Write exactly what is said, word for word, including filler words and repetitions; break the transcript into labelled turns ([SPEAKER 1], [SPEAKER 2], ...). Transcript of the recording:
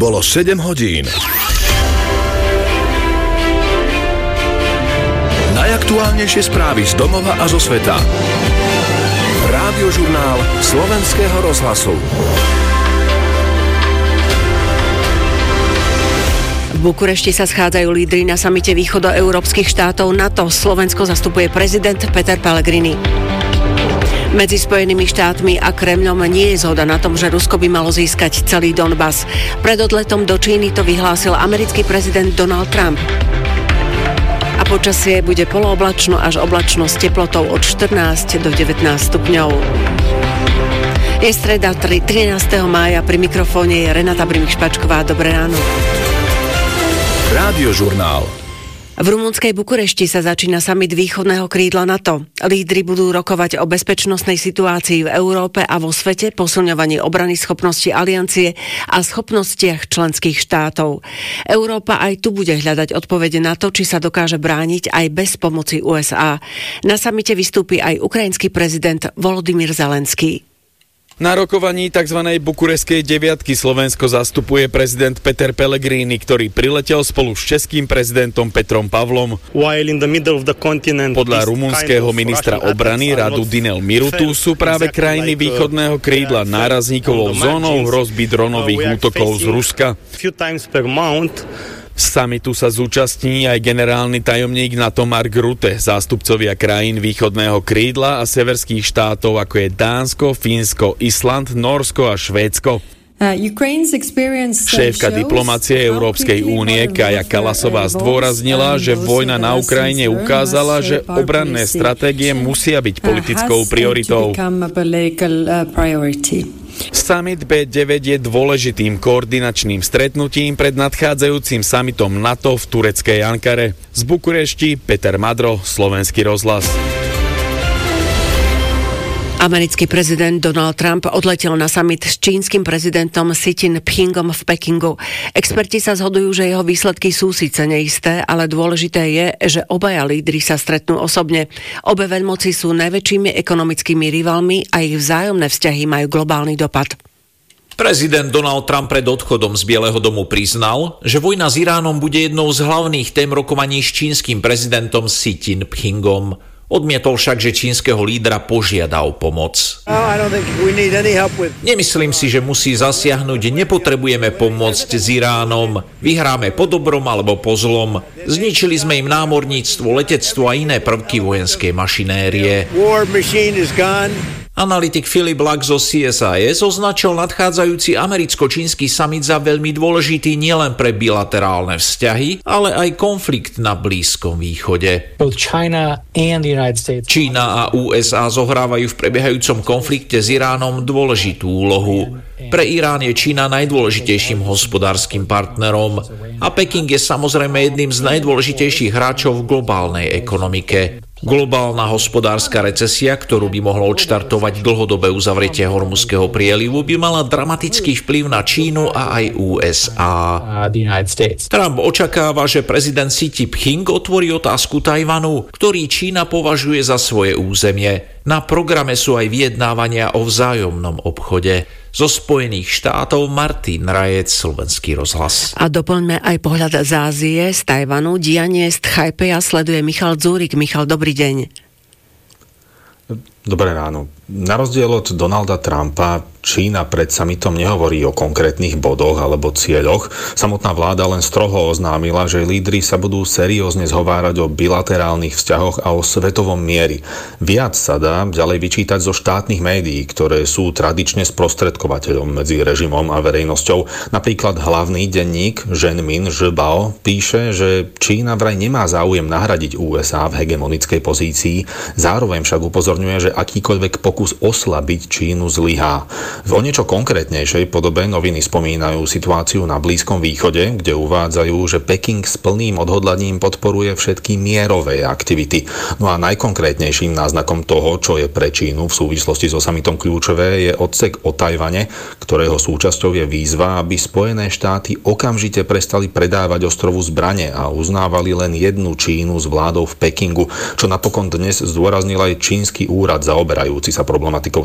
[SPEAKER 1] Bolo sedem hodín. Najaktuálnejšie správy z domova a zo sveta. Rádiožurnál Slovenského rozhlasu.
[SPEAKER 2] V Bukurešti sa schádzajú lídri na samite východoeurópskych štátov NATO. Slovensko zastupuje prezident Peter Pellegrini. Medzi Spojenými štátmi a Kremľom nie je zhoda na tom, že Rusko by malo získať celý Donbas. Pred odletom do Číny to vyhlásil americký prezident Donald Trump. A počasie bude polooblačno až oblačno s teplotou od štrnásť do devätnásť stupňov. Je streda trinásteho mája, pri mikrofóne je Renata Brimich-Špačková. Dobré ráno.
[SPEAKER 1] Rádiožurnál.
[SPEAKER 2] V rumunskej Bukurešti sa začína samit východného krídla NATO. Lídri budú rokovať o bezpečnostnej situácii v Európe a vo svete, posilňovaní obrany schopnosti aliancie a schopnostiach členských štátov. Európa aj tu bude hľadať odpovede na to, či sa dokáže brániť aj bez pomoci ú es á. Na samite vystúpi aj ukrajinský prezident Volodymyr Zelenský.
[SPEAKER 3] Na rokovaní tzv. Bukureskej deviatky Slovensko zastupuje prezident Peter Pellegrini, ktorý priletel spolu s českým prezidentom Petrom Pavlom. Podľa rumunského ministra obrany Radu Dinel Mirutu sú práve krajiny východného krídla nárazníkovou zónou hrozby dronových útokov z Ruska. Samitu sa zúčastní aj generálny tajomník NATO Mark Rutte, zástupcovia krajín východného krídla a severských štátov, ako je Dánsko, Fínsko, Island, Nórsko a Švédsko. Šéfka diplomacie Európskej únie Kaja Kallasová zdôraznila, že vojna na Ukrajine ukázala, že obranné stratégie musia byť politickou prioritou. Summit bé deväť je dôležitým koordinačným stretnutím pred nadchádzajúcim summitom NATO v tureckej Ankare. Z Bukurešti Peter Madro, Slovenský rozhlas.
[SPEAKER 2] Americký prezident Donald Trump odletel na summit s čínskym prezidentom Xi Jinpingom v Pekingu. Experti sa zhodujú, že jeho výsledky sú síce neisté, ale dôležité je, že obaja lídri sa stretnú osobne. Obe veľmoci sú najväčšími ekonomickými rivalmi a ich vzájomné vzťahy majú globálny dopad.
[SPEAKER 4] Prezident Donald Trump pred odchodom z Bieleho domu priznal, že vojna s Iránom bude jednou z hlavných tém rokovaní s čínskym prezidentom Xi Jinpingom. Odmietol však, že čínskeho lídra požiada o pomoc. Nemyslím si, že musí zasiahnuť, nepotrebujeme pomôcť s Iránom. Vyhráme po dobrom alebo po zlom. Zničili sme im námorníctvo, letectvo a iné prvky vojenskej mašinérie. Analytik Philip Luck zo C S I S označil nadchádzajúci americko-čínsky summit za veľmi dôležitý nielen pre bilaterálne vzťahy, ale aj konflikt na Blízkom východe. Čína a ú es á zohrávajú v prebiehajúcom konflikte s Iránom dôležitú úlohu. Pre Irán je Čína najdôležitejším hospodárskym partnerom a Peking je samozrejme jedným z najdôležitejších hráčov v globálnej ekonomike. Globálna hospodárska recesia, ktorú by mohlo odštartovať dlhodobé uzavretie Hormuzského prielivu, by mala dramatický vplyv na Čínu a aj ú es á. Trump očakáva, že prezident Xi Jinping otvorí otázku Tajvanu, ktorý Čína považuje za svoje územie. Na programe sú aj vyjednávania o vzájomnom obchode. Zo Spojených štátov Martin Rajec, Slovenský rozhlas.
[SPEAKER 2] A doplňme aj pohľad z Ázie, z Tajvanu. Dianie z Tchajpeja sleduje Michal Dzúrik. Michal, dobrý deň.
[SPEAKER 5] Dobré ráno. Na rozdiel od Donalda Trumpa, Čína pred summitom nehovorí o konkrétnych bodoch alebo cieľoch. Samotná vláda len stroho oznámila, že lídri sa budú seriózne zhovárať o bilaterálnych vzťahoch a o svetovom mieri. Viac sa dá ďalej vyčítať zo štátnych médií, ktoré sú tradične sprostredkovateľom medzi režimom a verejnosťou. Napríklad hlavný denník Zhenmin Zhibao píše, že Čína vraj nemá záujem nahradiť ú es á v hegemonickej pozícii, zároveň však upozorňuje, že akýkoľvek pokus oslabiť Čínu zlyhá. V o niečo konkrétnejšej podobe noviny spomínajú situáciu na Blízkom východe, kde uvádzajú, že Peking s plným odhodlaním podporuje všetky mierové aktivity. No a najkonkrétnejším náznakom toho, čo je pre Čínu v súvislosti so summitom kľúčové, je odsek o Tajvane, ktorého súčasťou je výzva, aby Spojené štáty okamžite prestali predávať ostrovu zbrane a uznávali len jednu Čínu s vládou v Pekingu, čo napokon dnes zdôraznil aj čínsky úrad zaoberajúci sa problematikou